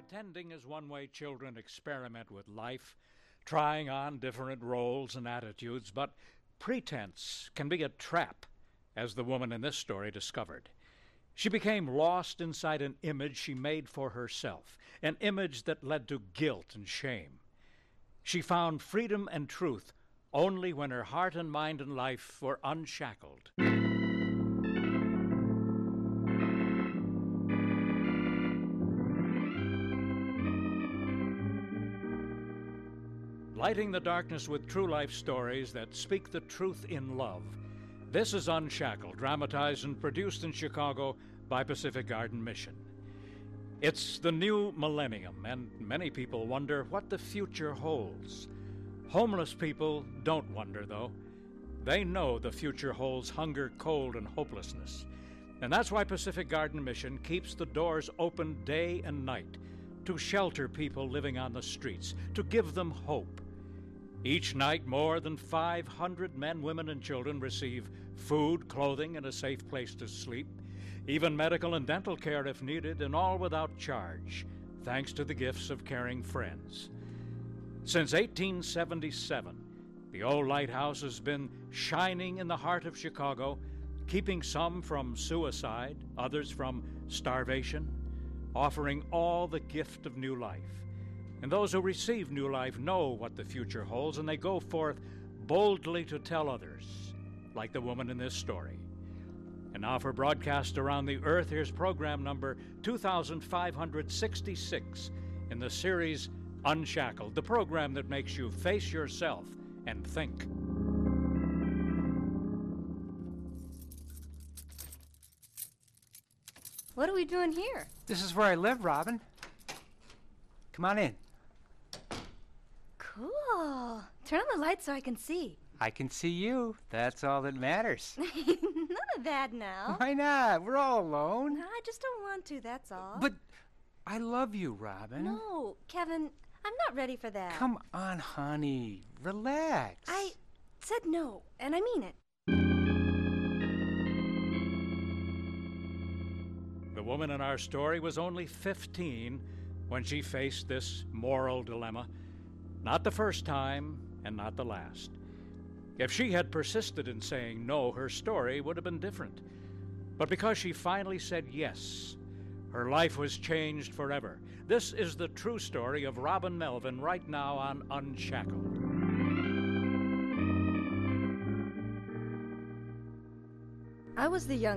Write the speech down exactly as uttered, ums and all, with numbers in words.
Pretending is one way children experiment with life, trying on different roles and attitudes, but pretense can be a trap, as the woman in this story discovered. She became lost inside an image she made for herself, an image that led to guilt and shame. She found freedom and truth only when her heart and mind and life were unshackled. Lighting the darkness with true life stories that speak the truth in love. This is Unshackled, dramatized and produced in Chicago by Pacific Garden Mission. It's the new millennium, and many people wonder what the future holds. Homeless people don't wonder, though. They know the future holds hunger, cold, and hopelessness. And that's why Pacific Garden Mission keeps the doors open day and night to shelter people living on the streets, to give them hope. Each night, more than five hundred men, women, and children receive food, clothing, and a safe place to sleep, even medical and dental care if needed, and all without charge, thanks to the gifts of caring friends. Since eighteen seventy-seven, the old lighthouse has been shining in the heart of Chicago, keeping some from suicide, others from starvation, offering all the gift of new life. And those who receive new life know what the future holds, and they go forth boldly to tell others, like the woman in this story. And now for broadcast around the earth, here's program number two thousand five hundred sixty-six in the series Unshackled, the program that makes you face yourself and think. What are we doing here? This is where I live, Robin. Come on in. Cool. Turn on the lights so I can see. I can see you. That's all that matters. None of that now. Why not? We're all alone. I just don't want to, that's all. But I love you, Robin. No, Kevin, I'm not ready for that. Come on, honey. Relax. I said no, and I mean it. The woman in our story was only fifteen when she faced this moral dilemma. Not the first time, and not the last. If she had persisted in saying no, her story would have been different. But because she finally said yes, her life was changed forever. This is the true story of Robin Melvin right now on Unshackled. I was the young